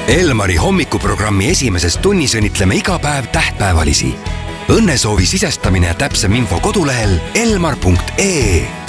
Elmari hommikuprogrammi esimeses tunnis õnnitleme iga päev tähtpäevalisi. Õnnesoovi sisestamine ja täpsem info kodulehel elmar.ee.